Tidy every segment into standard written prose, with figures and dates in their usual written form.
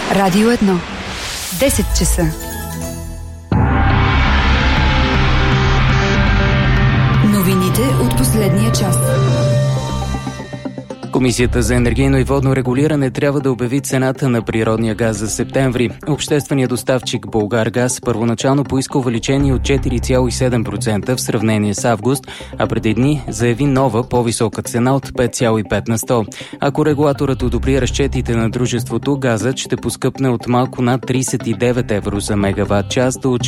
Радио 1. 10 часа. Новините от последния час. Комисията за енергийно и водно регулиране трябва да обяви цената на природния газ за септември. Общественият доставчик Булгаргаз първоначално поиска увеличение от 4,7% в сравнение с август, а преди дни заяви нова, по-висока цена от 5,5 на 100. Ако регулаторът одобри разчетите на дружеството, газът ще поскъпне от малко над 39 евро за мегаватт час до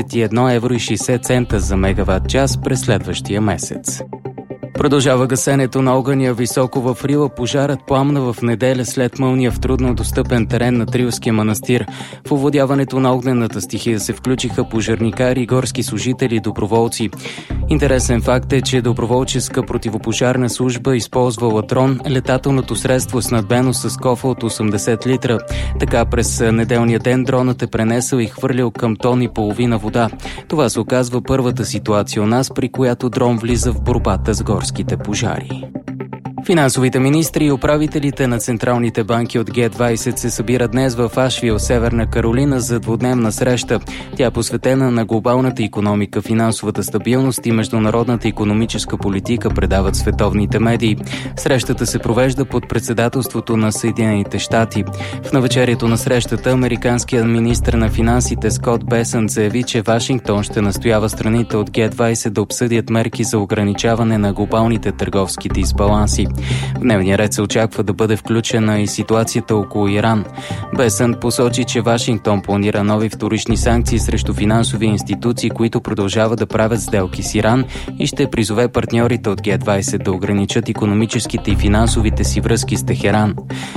41 евро и 60 цента за мегаватт час през следващия месец. Продължава гасенето на огъня високо в Рила. Пожарът пламна в неделя след мълния в трудно достъпен терен на Трилския манастир. В овладяването на огнената стихия се включиха пожарникари, горски служители и доброволци. Интересен факт е, че доброволческа противопожарна служба използва латрон, летателното средство снабдено с кофа от 80 литра. Така през неделния ден дронът е пренесъл и хвърлял към тон и половина вода. Това се оказва първата ситуация у нас, при която дрон влиза в борбата с горските пожари. Финансовите министри и управителите на централните банки от Г20 се събират днес в Ашвил, Северна Каролина, за двудневна среща. Тя е посветена на глобалната икономика, финансовата стабилност и международната икономическа политика, предават световните медии. Срещата се провежда под председателството на Съединените щати. В навечерието на срещата американският министър на финансите Скот Бесънт заяви, че Вашингтон ще настоява страните от Г20 да обсъдят мерки за ограничаване на глобалните търговски дисбаланси. В дневния ред се очаква да бъде включена и ситуацията около Иран. Бесънт посочи, че Вашингтон планира нови вторични санкции срещу финансови институции, които продължават да правят сделки с Иран, и ще призове партньорите от Г20 да ограничат икономическите и финансовите си връзки с Техеран.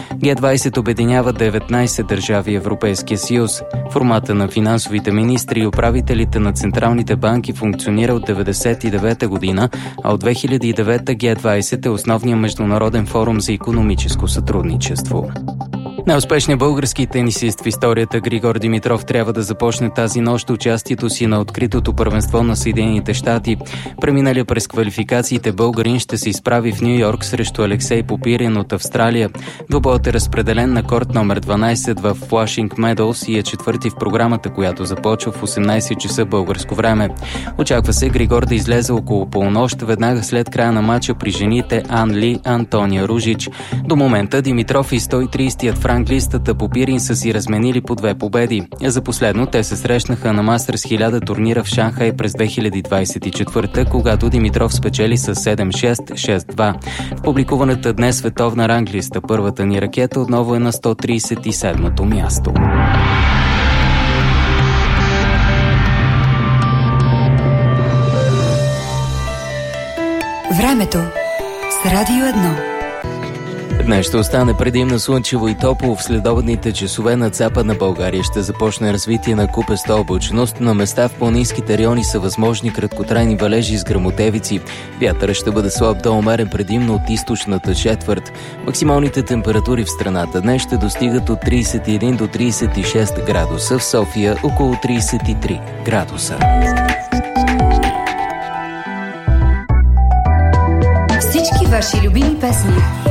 Г20 обединява 19 държави Европейския съюз. Формата на финансовите министри и управителите на централните банки функционира от 1999 година, а от 2009 Г20 е основният международен форум за икономическо сътрудничество. Най-успешният български тенисист в историята Григор Димитров трябва да започне тази нощ участието си на откритото първенство на Съединените щати. Преминалия през квалификациите българин ще се изправи в Ню Йорк срещу Алексей Попирин от Австралия. Двубоят е разпределен на корт номер 12 в Флашинг Медолс и е четвърти в програмата, която започва в 18 часа българско време. Очаква се Григор да излезе около полунощ, веднага след края на матча при жените Ан Ли, Антония Ружич. До момента Димитров и 130-тият в ранглистата Попирин са си разменили по 2 победи. За последно те се срещнаха на Мастерс 1000 турнира в Шанхай през 2024, когато Димитров спечели с 7-6, 6-2. В публикуваната днес световна ранглиста първата ни ракета отново е на 137-то място. Времето с Радио 1. Днес ще остане предимно слънчево и топло. В следобедните часове над Западна България ще започне развитие на купеста облачност. На места в планинските райони са възможни краткотрайни валежи с гръмотевици. Вятърът ще бъде слаб до умерен предимно от източната четвърт. Максималните температури в страната днес ще достигат от 31 до 36 градуса, в София около 33 градуса. Всички ваши любими песни